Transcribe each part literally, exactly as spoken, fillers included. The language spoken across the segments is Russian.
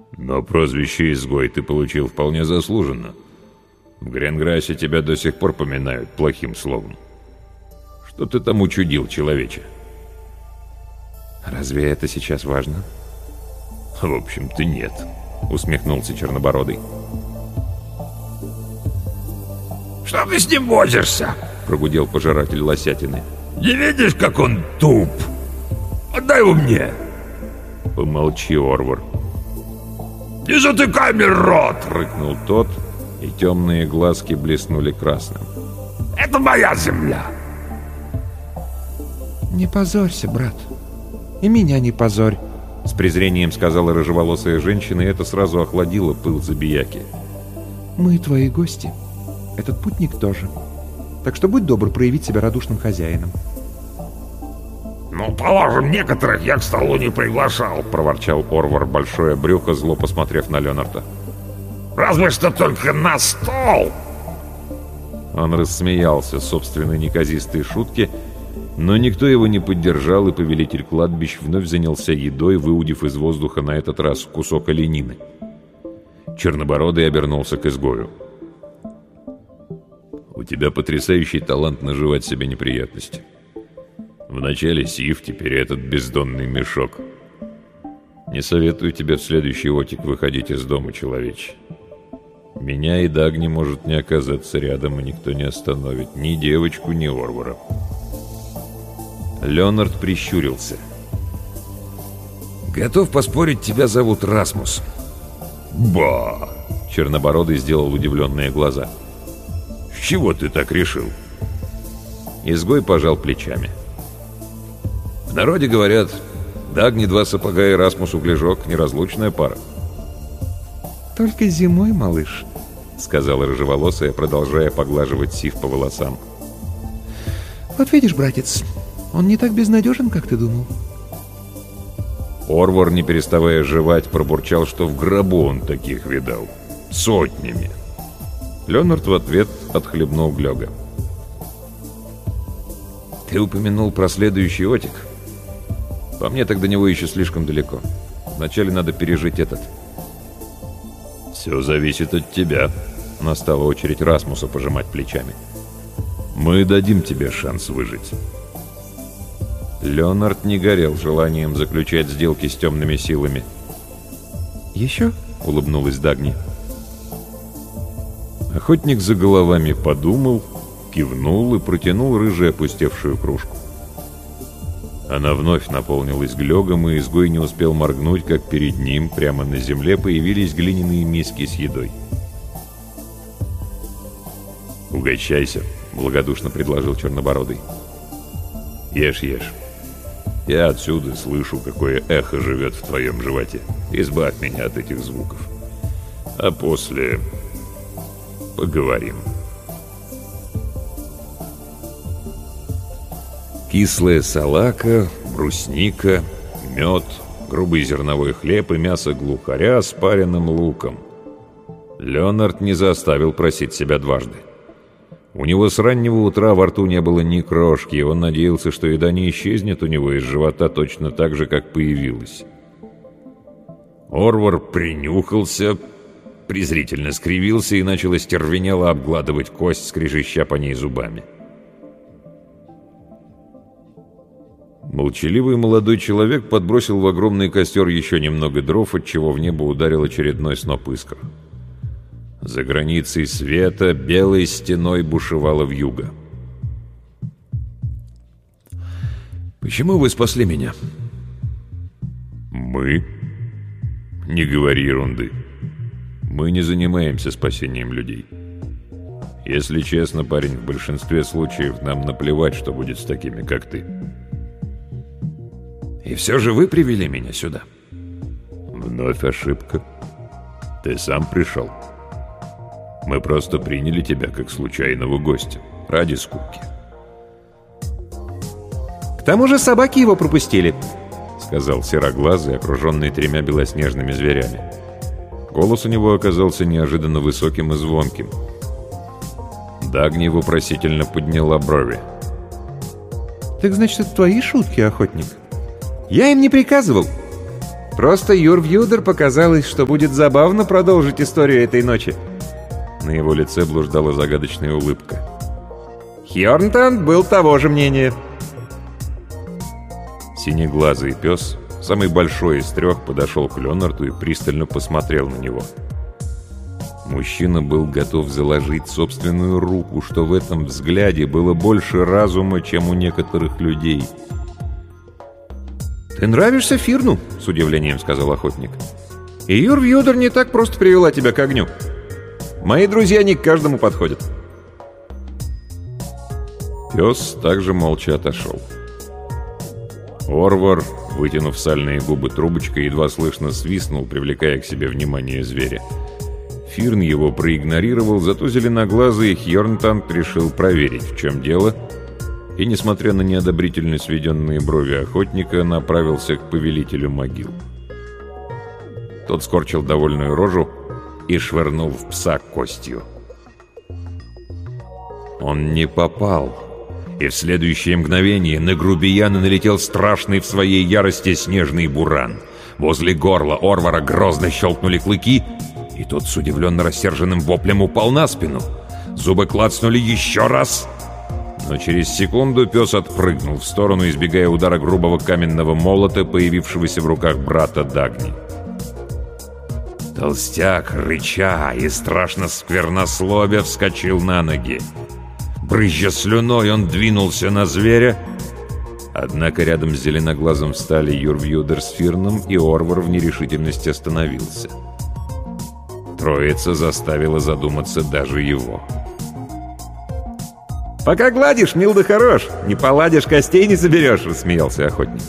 Но прозвище «изгой» ты получил вполне заслуженно. В Гренграссе тебя до сих пор поминают плохим словом. Что ты там учудил, человече? Разве это сейчас важно? В общем-то, нет, усмехнулся Чернобородый. Что ты с ним возишься? Прогудел пожиратель лосятины. Не видишь, как он туп? Отдай его мне. Помолчи, Орвар. Не затыкай мне рот! Рыкнул тот, и темные глазки блеснули красным. Это моя земля. Не позорься, брат. И меня не позорь. С презрением сказала рыжеволосая женщина, и это сразу охладило пыл забияки. Мы твои гости. Этот путник тоже. Так что будь добр проявить себя радушным хозяином. Ну, положим, некоторых я к столу не приглашал, проворчал Орвар большое брюхо, зло посмотрев на Ленарта. Разве что только на стол. Он рассмеялся собственной неказистой шутке, но никто его не поддержал, и повелитель кладбищ вновь занялся едой, выудив из воздуха на этот раз кусок оленины. Чернобородый обернулся к изгою. «У тебя потрясающий талант наживать себе неприятности. Вначале сив, теперь этот бездонный мешок. Не советую тебе в следующий отик выходить из дома, человече. Меня и Дагни может не оказаться рядом, и никто не остановит ни девочку, ни Орвара». Леонард прищурился. «Готов поспорить, тебя зовут Расмус». «Ба!» — Чернобородый сделал удивленные глаза. «С чего ты так решил?» Изгой пожал плечами. «В народе говорят, Дагни два сапога и Расмус углежок — неразлучная пара». «Только зимой, малыш», — сказала рыжеволосая, продолжая поглаживать сив по волосам. «Вот видишь, братец, он не так безнадежен, как ты думал». Орвар, не переставая жевать, пробурчал, что в гробу он таких видал. Сотнями. Леонард в ответ отхлебнул глёга. «Ты упомянул про следующий отик. По мне, так до него еще слишком далеко. Вначале надо пережить этот». «Все зависит от тебя», — настала очередь Расмуса пожимать плечами. «Мы дадим тебе шанс выжить». Леонард не горел желанием заключать сделки с темными силами. «Еще?» — улыбнулась Дагни. Охотник за головами подумал, кивнул и протянул рыжей опустевшую кружку. Она вновь наполнилась глёгом, и изгой не успел моргнуть, как перед ним, прямо на земле, появились глиняные миски с едой. «Угощайся», — благодушно предложил Чернобородый. «Ешь, ешь. Я отсюда слышу, какое эхо живет в твоем животе. Избавь меня от этих звуков. А после поговорим». Кислая салака, брусника, мед, грубый зерновой хлеб и мясо глухаря с пареным луком. Леонард не заставил просить себя дважды. У него с раннего утра во рту не было ни крошки, и он надеялся, что еда не исчезнет у него из живота точно так же, как появилась. Орвар принюхался, презрительно скривился и начал остервенело обгладывать кость, скрежеща по ней зубами. Молчаливый молодой человек подбросил в огромный костер еще немного дров, отчего в небо ударил очередной сноп искр. За границей света белой стеной бушевала вьюга. «Почему вы спасли меня?» «Мы? Не говори ерунды. Мы не занимаемся спасением людей. Если честно, парень, в большинстве случаев нам наплевать, что будет с такими, как ты». «И все же вы привели меня сюда?» «Вновь ошибка. Ты сам пришел. Мы просто приняли тебя как случайного гостя, ради скуки». «К тому же собаки его пропустили», — сказал сероглазый, окруженный тремя белоснежными зверями. Голос у него оказался неожиданно высоким и звонким. Дагни вопросительно подняла брови. «Так значит, это твои шутки, охотник? Я им не приказывал. Просто Юрвьюдер показалось, что будет забавно продолжить историю этой ночи». На его лице блуждала загадочная улыбка. Хьорнтанд был того же мнения. Синеглазый пес, самый большой из трех, подошел к Леонарду и пристально посмотрел на него. Мужчина был готов заложить собственную руку, что в этом взгляде было больше разума, чем у некоторых людей. «Ты нравишься Фирну?» — с удивлением сказал охотник. «И Юрвьюдер не так просто привела тебя к огню. Мои друзья не к каждому подходят». Пес также молча отошел. Орвар, вытянув сальные губы трубочкой, едва слышно свистнул, привлекая к себе внимание зверя. Фирн его проигнорировал, зато зеленоглазый Хьорнтанд решил проверить, в чем дело, и, несмотря на неодобрительно сведенные брови охотника, направился к повелителю могил. Тот скорчил довольную рожу и швырнул в пса костью. Он не попал, и в следующее мгновение на грубияна налетел страшный в своей ярости снежный буран. Возле горла Орвара грозно щелкнули клыки, и тот с удивленно рассерженным воплем упал на спину. Зубы клацнули еще раз, но через секунду пес отпрыгнул в сторону, избегая удара грубого каменного молота, появившегося в руках брата Дагни. Толстяк, рыча и страшно сквернословя, вскочил на ноги. Брызжа слюной, он двинулся на зверя. Однако рядом с зеленоглазом встали Юрвьюдер с Фирном, и Орвар в нерешительности остановился. Троица заставила задуматься даже его. «Пока гладишь, мил да хорош, не поладишь, костей не соберешь», — рассмеялся охотник.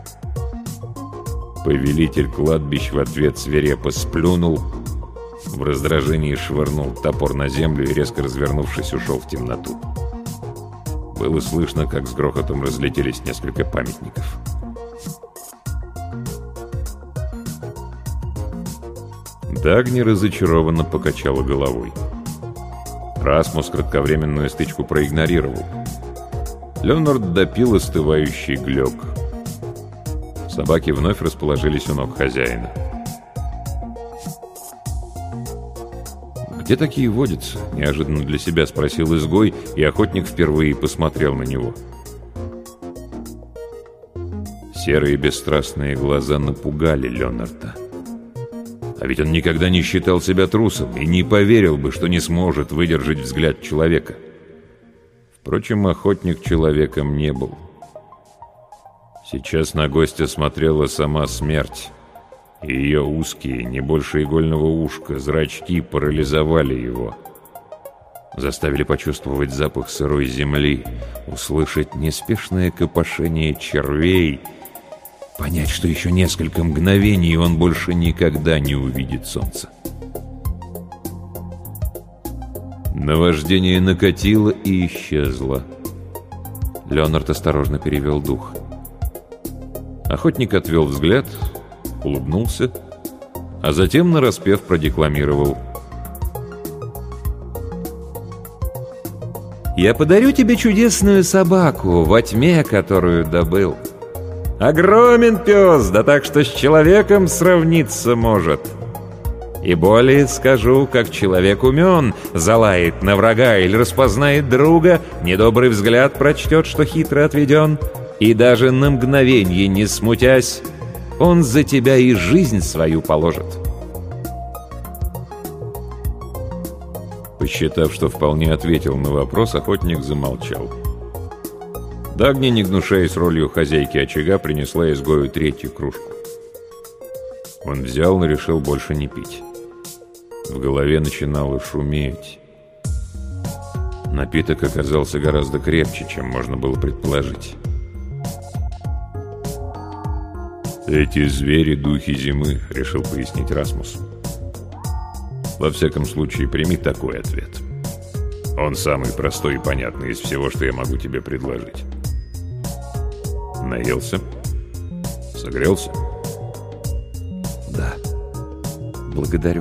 Повелитель кладбищ в ответ свирепо сплюнул, в раздражении швырнул топор на землю и, резко развернувшись, ушел в темноту. Было слышно, как с грохотом разлетелись несколько памятников. Дагни разочарованно покачала головой. Расмус кратковременную стычку проигнорировал. Леонард допил остывающий глёк. Собаки вновь расположились у ног хозяина. «Где такие водятся?» — неожиданно для себя спросил изгой, и охотник впервые посмотрел на него. Серые бесстрастные глаза напугали Леонарда. А ведь он никогда не считал себя трусом и не поверил бы, что не сможет выдержать взгляд человека. Впрочем, охотник человеком не был. Сейчас на гостя смотрела сама смерть, и ее узкие, не больше игольного ушка, зрачки парализовали его. Заставили почувствовать запах сырой земли, услышать неспешное копошение червей, понять, что еще несколько мгновений он больше никогда не увидит солнца. Наваждение накатило и исчезло. Леонард осторожно перевел дух. Охотник отвел взгляд, улыбнулся, а затем нараспев продекламировал: «Я подарю тебе чудесную собаку, во тьме которую добыл. Огромен пес, да так, что с человеком сравниться может. И более скажу, как человек умен, залает на врага или распознает друга, недобрый взгляд прочтет, что хитро отведен, и даже на мгновенье не смутясь, он за тебя и жизнь свою положит». Посчитав, что вполне ответил на вопрос, охотник замолчал. Дагни, не гнушаясь ролью хозяйки очага, принесла изгою третью кружку. Он взял, но решил больше не пить. В голове начинало шуметь. Напиток оказался гораздо крепче, чем можно было предположить. «Эти звери — духи зимы», — решил пояснить Расмус. «Во всяком случае, прими такой ответ. Он самый простой и понятный из всего, что я могу тебе предложить. Наелся? Согрелся?» «Да, благодарю».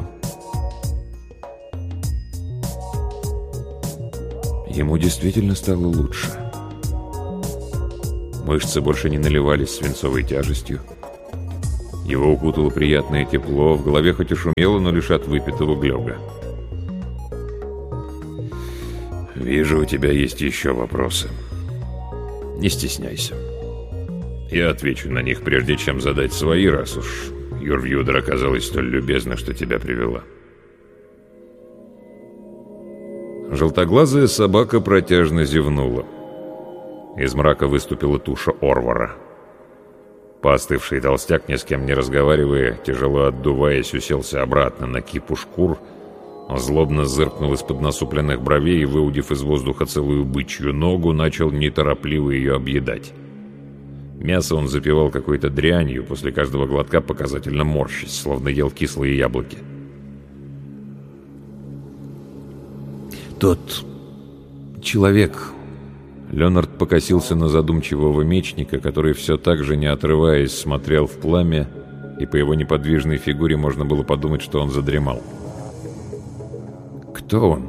Ему действительно стало лучше. Мышцы больше не наливались свинцовой тяжестью. Его укутало приятное тепло, в голове хоть и шумело, но лишь от выпитого глёга. «Вижу, у тебя есть еще вопросы. Не стесняйся. Я отвечу на них, прежде чем задать свои, раз уж Юрвьюдер оказалась столь любезна, что тебя привела». Желтоглазая собака протяжно зевнула. Из мрака выступила туша Орвара. Поостывший толстяк, ни с кем не разговаривая, тяжело отдуваясь, уселся обратно на кипу шкур, злобно зыркнул из-под насупленных бровей и, выудив из воздуха целую бычью ногу, начал неторопливо ее объедать. Мясо он запивал какой-то дрянью, после каждого глотка показательно морщась, словно ел кислые яблоки. «Тот человек...» Леонард покосился на задумчивого мечника, который все так же, не отрываясь, смотрел в пламя, и по его неподвижной фигуре можно было подумать, что он задремал. «Кто он?»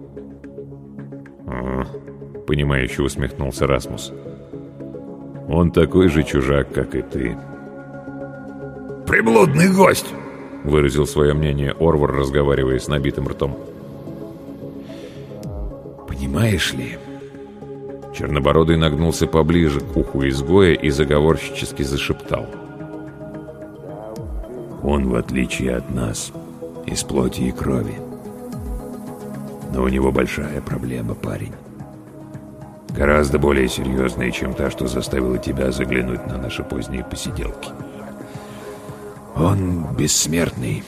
«О, — понимающе усмехнулся Расмус. — Он такой же чужак, как и ты». «Приблудный гость!» — выразил свое мнение Орвар, разговаривая с набитым ртом. «Понимаешь ли...» Чернобородый нагнулся поближе к уху изгоя и заговорщически зашептал. «Он, в отличие от нас, из плоти и крови. Но у него большая проблема, парень. Гораздо более серьезная, чем та, что заставила тебя заглянуть на наши поздние посиделки. Он бессмертный».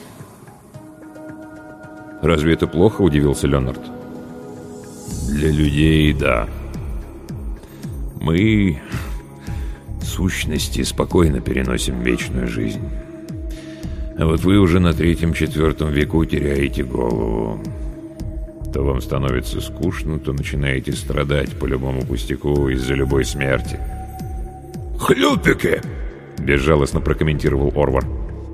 «Разве это плохо?» — удивился Леонард. «Для людей — да. Мы, сущности, спокойно переносим вечную жизнь. А вот вы уже на третьем-четвертом веку теряете голову. То вам становится скучно, то начинаете страдать по любому пустяку из-за любой смерти». «Хлюпики!» — безжалостно прокомментировал Орвар.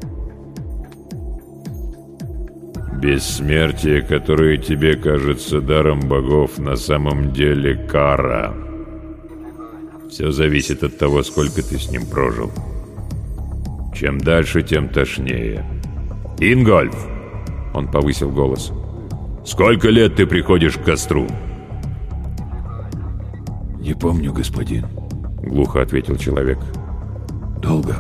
«Бессмертие, которое тебе кажется даром богов, на самом деле кара. Все зависит от того, сколько ты с ним прожил. Чем дальше, тем тошнее. Ингольф!» — он повысил голос. «Сколько лет ты приходишь к костру?» «Не помню, господин», — глухо ответил человек. «Долго?»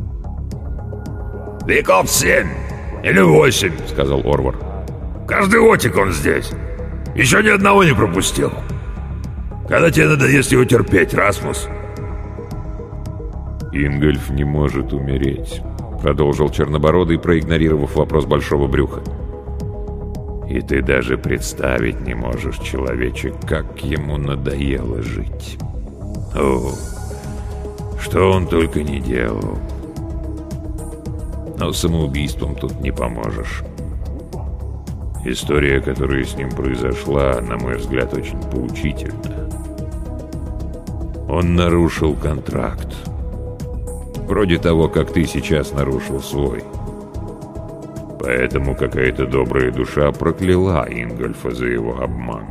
«Веков семь или восемь», — сказал Орвар. «Каждый отик он здесь. Еще ни одного не пропустил. Когда тебе надоест его терпеть, Расмус?» «Ингольф не может умереть», — продолжил Чернобородый, проигнорировав вопрос большого брюха. «И ты даже представить не можешь, человечек, как ему надоело жить. О, что он только не делал. Но самоубийством тут не поможешь. История, которая с ним произошла, на мой взгляд, очень поучительна. Он нарушил контракт. Вроде того, как ты сейчас нарушил свой. Поэтому какая-то добрая душа прокляла Ингольфа за его обман».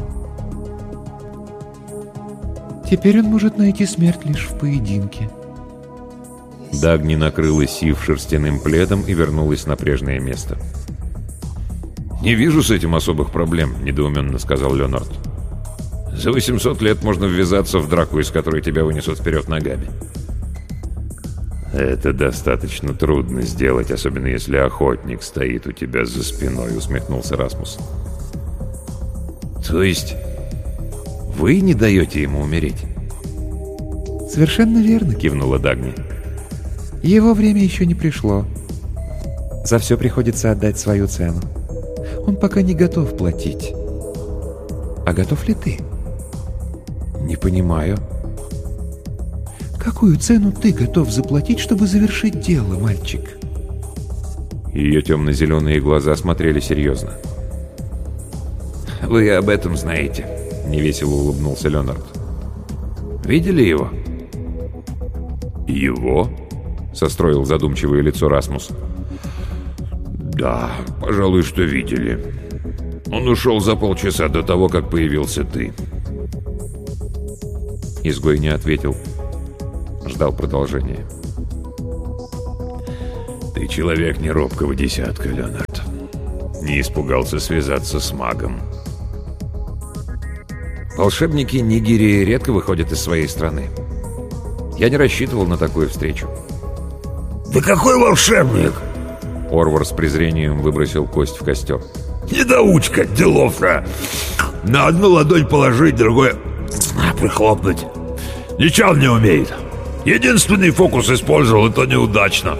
«Теперь он может найти смерть лишь в поединке». Дагни накрыла Сив шерстяным пледом и вернулась на прежнее место. «Не вижу с этим особых проблем», — недоуменно сказал Леонард. «За восемьсот лет можно ввязаться в драку, из которой тебя вынесут вперед ногами». «Это достаточно трудно сделать, особенно если охотник стоит у тебя за спиной», — усмехнулся Расмус. «То есть вы не даете ему умереть?» «Совершенно верно», — кивнула Дагни. «Его время еще не пришло. За все приходится отдать свою цену. Он пока не готов платить. А готов ли ты?» «Не понимаю». «Какую цену ты готов заплатить, чтобы завершить дело, мальчик?» Ее темно-зеленые глаза смотрели серьезно. «Вы об этом знаете», — невесело улыбнулся Леонард. «Видели его?» «Его?» — состроил задумчивое лицо Расмус. «Да, пожалуй, что видели. Он ушел за полчаса до того, как появился ты». Изгой не ответил. Ждал продолжения. человек не робкого десятка, Леонард. Не испугался связаться с магом. Волшебники Нигерии редко выходят из своей страны. Я не рассчитывал на такую встречу. Да какой волшебник? Орвар с презрением выбросил кость в костер. Недоучка, делов-то. На одну ладонь положить, другой прихлопнуть. Ничего он не умеет. Единственный фокус использовал, и то неудачно.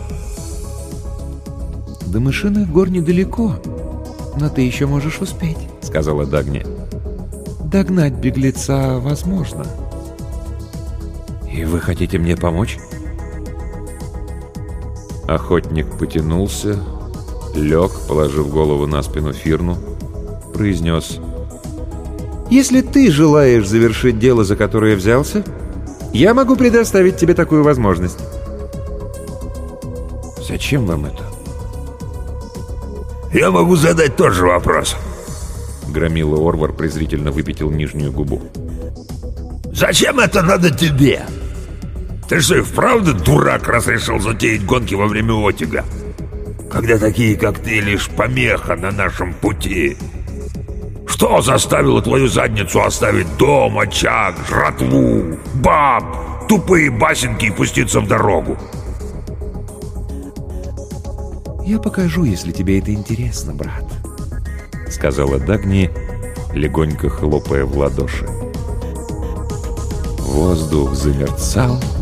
До мышиных гор недалеко, но ты еще можешь успеть, сказала Дагни. Догнать беглеца возможно. И вы хотите мне помочь? Охотник потянулся, лег, положив голову на спину Фирну, произнес: «Если ты желаешь завершить дело, за которое взялся, я могу предоставить тебе такую возможность». «Зачем вам это?» «Я могу задать тот же вопрос». Громила Орвар презрительно выпятил нижнюю губу. «Зачем это надо тебе? Ты что, и вправду дурак, раз решил затеять гонки во время отяга? Когда такие, как ты, лишь помеха на нашем пути? Что заставило твою задницу оставить дом, очаг, жратву, баб, тупые басенки и пуститься в дорогу?» «Я покажу, если тебе это интересно, брат», — сказала Дагни, легонько хлопая в ладоши. Воздух замерцал,